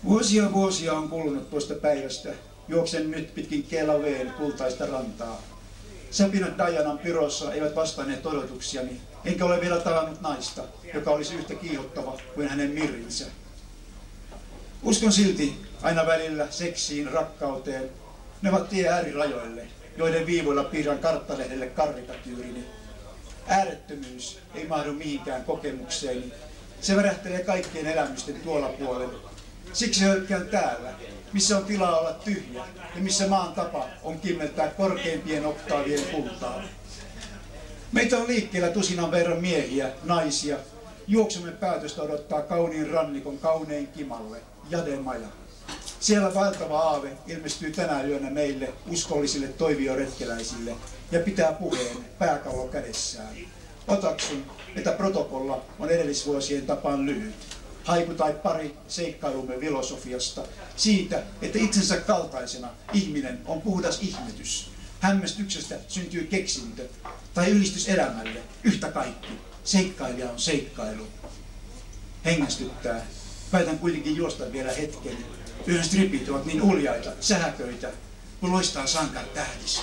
Vuosia on kulunut tuosta päivästä. Juoksen nyt pitkin Kelaveen kultaista rantaa. Säpinät Dianan pyrossa eivät vastanneet odotuksiani, enkä ole vielä tavannut naista, joka olisi yhtä kiihottava kuin hänen mirrinsä. Uskon silti aina välillä seksiin, rakkauteen. Ne ovat tie äärirajoille, joiden viivoilla piirrän karttalehdelle karrikatyyrini. Äärettömyys ei mahdu mihinkään kokemukseeni. Se värähtelee kaikkien elämysten tuolla puolen. Siksi hölkkään täällä, missä on tilaa olla tyhjä ja missä maan tapa on kimmeltää korkeimpien oktaavien kultaa. Meitä on liikkeellä tusinan verran miehiä, naisia. Juoksumme päätöstä odottaa kauniin rannikon kaunein kimalle, Jademaja. Siellä valtava aave ilmestyy tänä yönä meille uskollisille toivioretkeläisille ja pitää puheen pääkallo kädessään. Otaksun, että protokolla on edellisvuosien tapaan lyhyt. Haiku tai pari seikkailumme filosofiasta, siitä, että itsensä kaltaisena ihminen on puhdas ihmetys. Hämmästyksestä syntyy keksintö tai ylistys elämälle, yhtä kaikki. Seikkailija on seikkailu. Hengästyttää. Päätän kuitenkin juosta vielä hetken. Yhden stripit ovat niin uljaita, sähköitä, kun loistaa sankar tähdistä.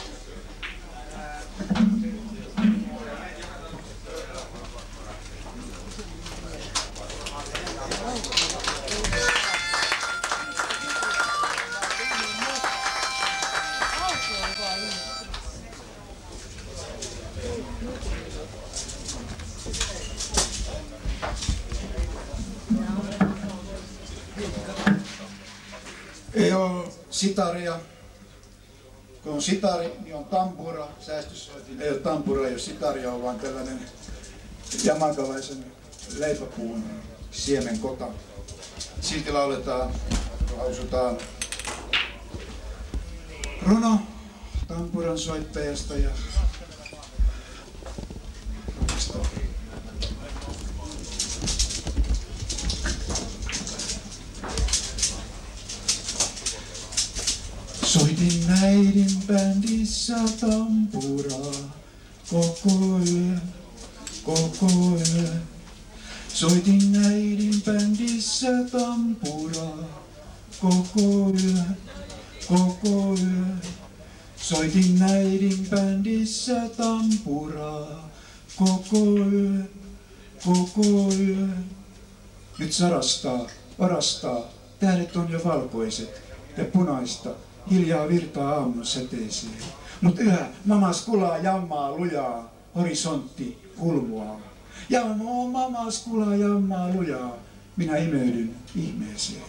Ei ole sitaria. Kun on sitari, niin on tampura. Säästyssoitin ei ole tampura, ei ole sitaria, vaan tällainen jamakalaisen leipäpuun siemenkota. Silti lausutaan runo tampuran soittajasta ja soitin äidin bändissä tampuraa koko yön. Soitin äidin bändissä tampuraa koko yön. Soitin äidin bändissä tampuraa koko yön. Nyt sarastaa, varastaa, tähdet on jo valkoiset ja punaista. Hiljaa virtaa aamun säteeseen. Mut yhä mamas kulaa jammaa lujaa, horisontti hulmuaa. Mamas kulaa jammaa lujaa, minä imeydyn ihmeeseen.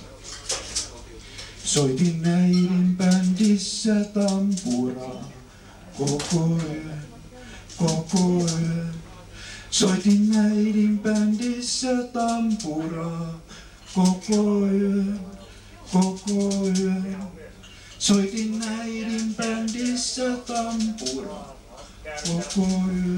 Soitin äidin bändissä tampuraa koko yön. Soitin äidin bändissä tampuraa koko yön. Soitin äidin bändissä tampuraa koko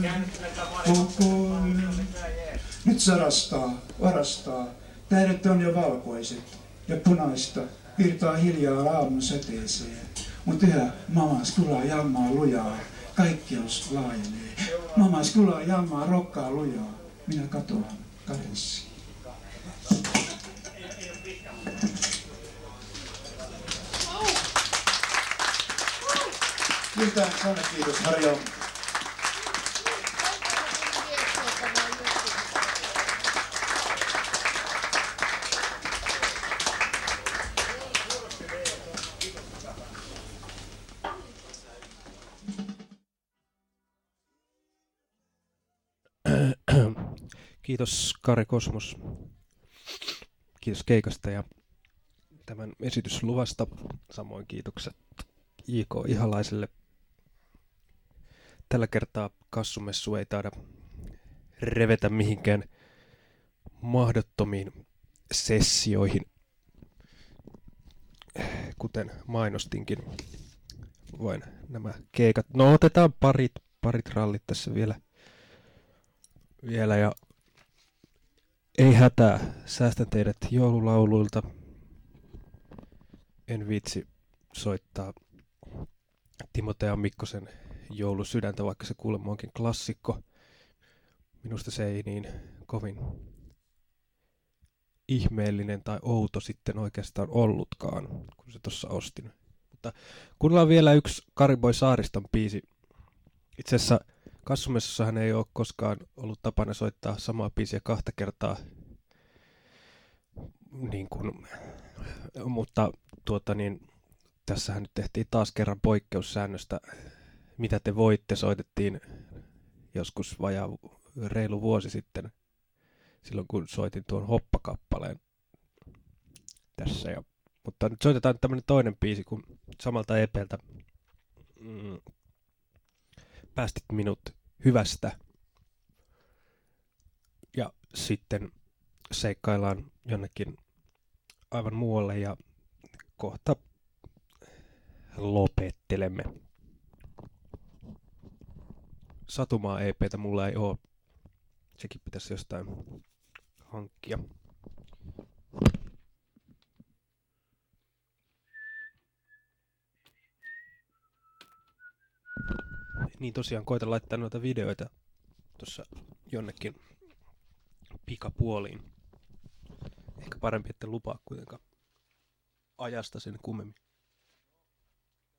yön. Nyt sarastaa, varastaa, tähdet on jo valkoiset ja punaista virtaa hiljaa aamun säteeseen. Mut yhä mamas kulaa jammaa lujaa, kaikkeus laajenee. Mamas kulaa jammaa rokkaa lujaa, minä katoan kadenssiin. Kiitän sana, kiitos Harjo. Kiitos Kari Kosmos. Kiitos keikasta ja tämän esitysluvasta. Samoin kiitokset J.K. Ihalaiselle. Tällä kertaa kassumessu ei taida revetä mihinkään mahdottomiin sessioihin, kuten mainostinkin. Voin nämä keikat. No otetaan parit rallit tässä vielä ja ei hätää, säästän teidät joululauluilta. En viitsi soittaa Timotea Mikkosen Joulusydäntä, vaikka se kuulemma onkin klassikko. Minusta se ei niin kovin ihmeellinen tai outo sitten oikeastaan ollutkaan, kun se tuossa ostin. Mutta kuunnellaan vielä yksi Kariboy Saariston biisi. Itse asiassa Kassumessossahan ei ole koskaan ollut tapana soittaa samaa biisiä 2 kertaa, niin kuin, mutta tässähän nyt tehtiin taas kerran poikkeussäännöstä. Mitä te voitte soitettiin joskus reilu vuosi sitten, silloin kun soitin tuon Hoppa-kappaleen tässä. Mutta nyt soitetaan tämmönen toinen biisi, kun samalta EP:ltä päästit minut hyvästä. Ja sitten seikkaillaan jonnekin aivan muualle ja kohta lopettelemme. Satumaa EP:tä mulla ei oo. Sekin pitäisi jostain hankkia. Niin tosiaan koitan laittaa noita videoita tuossa jonnekin pikapuoliin. Ehkä parempi, että lupaa kuitenkaan ajasta sen kummemmin.